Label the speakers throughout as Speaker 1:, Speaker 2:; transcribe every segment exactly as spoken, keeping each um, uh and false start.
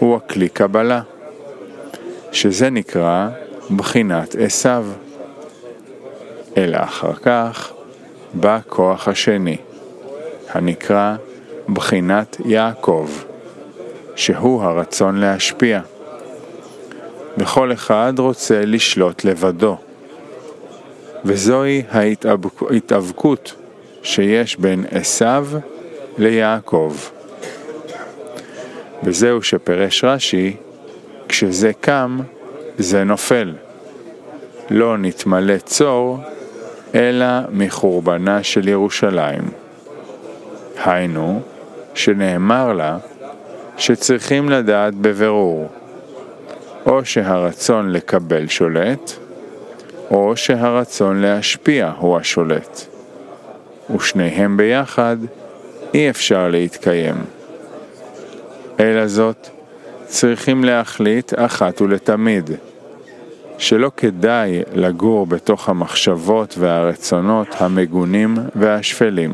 Speaker 1: הוא הכלי קבלה, שזה נקרא בחינת עשיו. אלא אחר כך בא כוח השני, הנקרא בחינת יעקב, שהוא הרצון להשפיע. וכל אחד רוצה לשלוט לבדו, וזוהי ההתאבקות שיש בין עשיו ליעקב. וזהו שפרש רש"י, כשזה קם, זה נופל. לא נתמלא צור, אלא מחורבנה של ירושלים. היינו, שנאמר לה, שצריכים לדעת בבירור, או שהרצון לקבל שולט, או שהרצון להשפיע הוא השולט. ושניהם ביחד אי אפשר להתקיים. אלא זאת, צריכים להחליט אחת ולתמיד, שלא כדאי לגור בתוך המחשבות והרצונות המגונים והשפלים.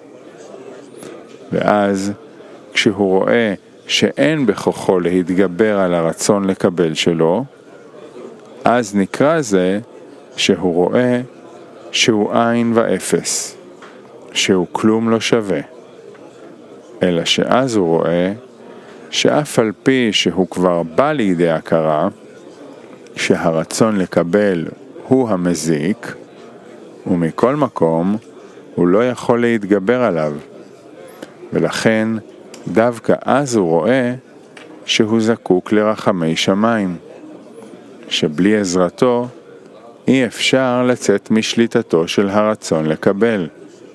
Speaker 1: ואז, כשהוא רואה שאין בכוחו להתגבר על הרצון לקבל שלו, אז נקרא זה שהוא רואה שהוא עין ואפס, שהוא כלום לא שווה. אלא שאז הוא רואה שאף על פי שהוא כבר בא לידי הכרה, שהרצון לקבל הוא המזיק, ומכל מקום הוא לא יכול להתגבר עליו. ולכן דווקא אז הוא רואה שהוא זקוק לרחמי שמיים, שבלי עזרתו אי אפשר לצאת משליטתו של הרצון לקבל.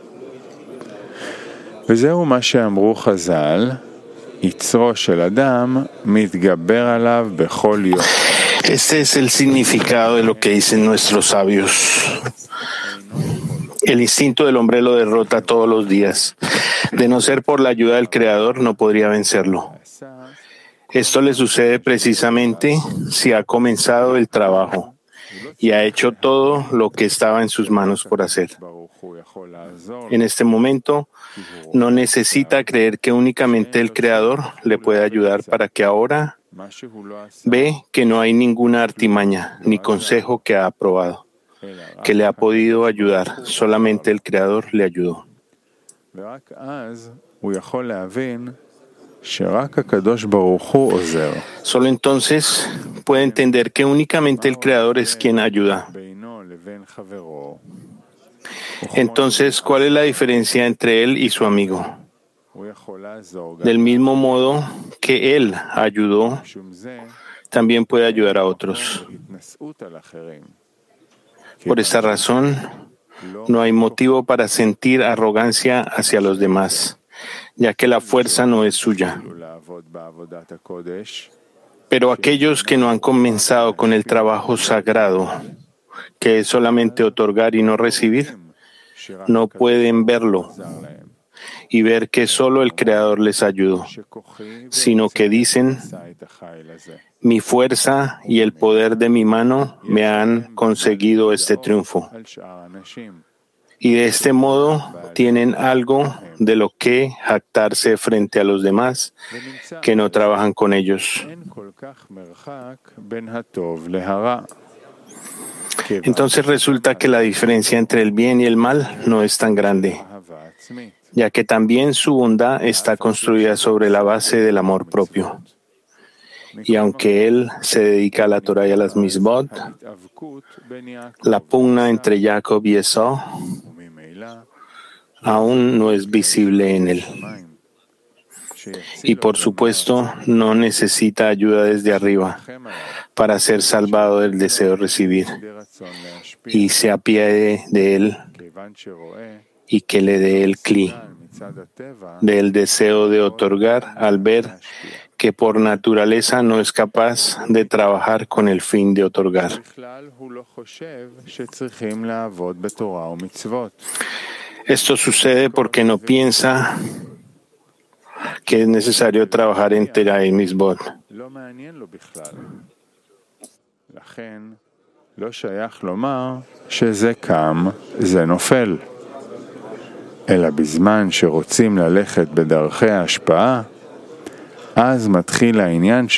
Speaker 1: וזהו מה שאמרו חז"ל, יצרו של אדם מתגבר עליו בכל יום.
Speaker 2: Este es el significado de lo que dicen nuestros sabios. El instinto del hombre lo derrota todos los días. De no ser por la ayuda del Creador, no podría vencerlo. Esto le sucede precisamente si ha comenzado el trabajo y ha hecho todo lo que estaba en sus manos por hacer. En este momento, no necesita creer que únicamente el Creador le puede ayudar para que ahora ve que no hay ninguna artimaña ni consejo que ha aprobado, que le ha podido ayudar, solamente el Creador le ayudó. Solo entonces puede entender que únicamente el Creador es quien ayuda. Entonces, ¿cuál es la diferencia entre él y su amigo? Del mismo modo que él ayudó, también puede ayudar a otros. Por esta razón, no hay motivo para sentir arrogancia hacia los demás, ya que la fuerza no es suya. Pero aquellos que no han comenzado con el trabajo sagrado, que es solamente otorgar y no recibir, no pueden verlo y ver que solo el Creador les ayudó, sino que dicen, mi fuerza y el poder de mi mano me han conseguido este triunfo. Y de este modo tienen algo de lo que jactarse frente a los demás que no trabajan con ellos. Entonces resulta que la diferencia entre el bien y el mal no es tan grande, ya que también su bondad está construida sobre la base del amor propio. Y aunque él se dedica a la Torah y a las misbot, la pugna entre Jacob y Esau aún no es visible en él. Y por supuesto, no necesita ayuda desde arriba para ser salvado del deseo de recibir, y se apiade de él y que le dé el cli del deseo de otorgar al ver que por naturaleza no es capaz de trabajar con el fin de otorgar. Esto sucede porque no piensa que es necesario trabajar en Torah y Mitzvot.
Speaker 1: לא שייך לומר שזה קם, זה נופל. אלא בזמן שרוצים ללכת בדרכי ההשפעה, אז מתחיל העניין